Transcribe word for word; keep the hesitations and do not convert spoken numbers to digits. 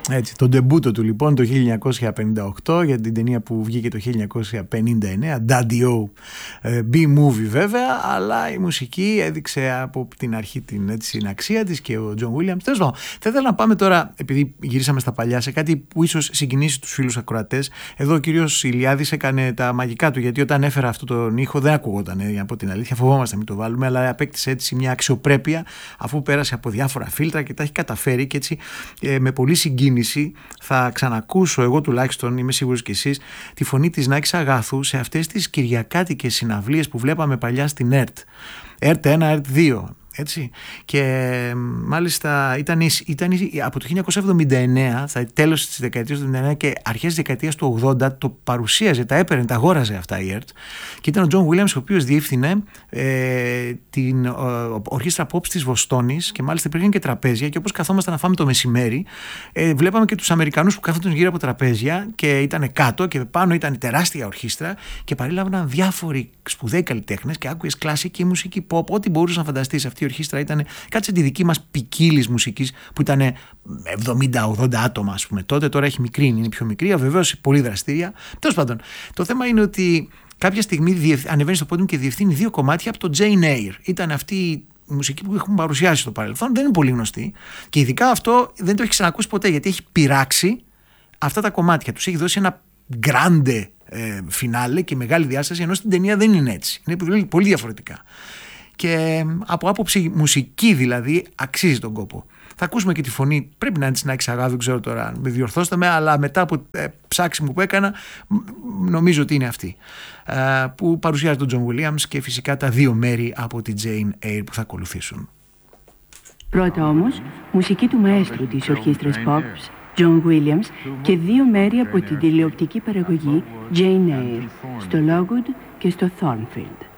Έτσι, το ντεμπούτο του λοιπόν το χίλια εννιακόσια πενήντα οκτώ για την ταινία που βγήκε το χίλια εννιακόσια πενήντα εννέα, Daddy-O, B-movie βέβαια, αλλά η μουσική έδειξε από την αρχή την, έτσι, την αξία της και ο Τζον Βίλιαμς. Τέλος πάντων, θα ήθελα να πάμε τώρα, επειδή γυρίσαμε στα παλιά, σε κάτι που ίσως συγκινήσει τους φίλους ακροατές. Εδώ ο κύριος Ηλιάδης έκανε τα μαγικά του, γιατί όταν έφερα αυτόν τον ήχο δεν ακούγονταν, για να πω την αλήθεια, φοβόμαστε μην το βάλουμε, αλλά απέκτησε έτσι μια αξιοπρέπεια αφού πέρασε από διάφορα φίλτρα και τα έχει καταφέρει και έτσι ε, με πολύ συγκίνηση θα ξανακούσω εγώ τουλάχιστον, είμαι σίγουρος και εσείς, τη φωνή της Νάκης Αγάθου σε αυτές τις κυριακάτικες συναυλίες που βλέπαμε παλιά στην ΕΡΤ. ΕΡΤ ένα, ΕΡΤ δύο. Έτσι. Και μάλιστα ήταν, ήταν από το χίλια εννιακόσια εβδομήντα εννέα, στα τέλος της δεκαετίας του εβδομήντα εννέα και αρχές της δεκαετίας του ογδόντα, το παρουσίαζε, τα έπαιρνε, τα αγόραζε αυτά η ΕΡΤ. Και ήταν ο Τζον Βίλιαμς, ο οποίος διεύθυνε ε, την ε, ορχήστρα pop της Βοστόνης και μάλιστα υπήρχαν και τραπέζια. Και όπως καθόμασταν να φάμε το μεσημέρι, ε, βλέπαμε και τους Αμερικανούς που κάθονταν γύρω από τραπέζια και ήταν κάτω και πάνω ήταν τεράστια ορχήστρα και παρέλαβαν διάφοροι σπουδαίοι καλλιτέχνες και άκουγες κλασική μουσική pop, ό,τι μπορούσε να φανταστείς. Αυτή η ορχήστρα ήταν κάτι σαν τη δική μας ποικίλης μουσικής που ήταν εβδομήντα ογδόντα άτομα, ας πούμε. Τότε, τώρα έχει μικρή, είναι πιο μικρή, βεβαίως πολύ δραστήρια. Τέλος πάντων, το θέμα είναι ότι κάποια στιγμή ανεβαίνει στο πόντιο και διευθύνει δύο κομμάτια από το Jane Eyre. Ήταν αυτή η μουσική που έχουμε παρουσιάσει στο παρελθόν, δεν είναι πολύ γνωστή. Και ειδικά αυτό δεν το έχει ξανακούσει ποτέ, γιατί έχει πειράξει αυτά τα κομμάτια. Τους έχει δώσει ένα grande ε, φινάλε και μεγάλη διάσταση, ενώ στην ταινία δεν είναι έτσι. Είναι πολύ διαφορετικά. Και από άποψη μουσική δηλαδή αξίζει τον κόπο. Θα ακούσουμε και τη φωνή, πρέπει να είναι της Νάκης Αγάθου, δεν ξέρω τώρα, με διορθώστε με, αλλά μετά από ε, ψάξιμο που έκανα, νομίζω ότι είναι αυτή. Ε, που παρουσιάζει τον Τζον Βίλιαμς και φυσικά τα δύο μέρη από τη Jane Eyre που θα ακολουθήσουν. Πρώτα όμως, μουσική του μαέστρου της ορχήστρας pop, John Williams, και δύο μέρη από την τηλεοπτική παραγωγή Jane Eyre, στο Logood και στο Thornfield.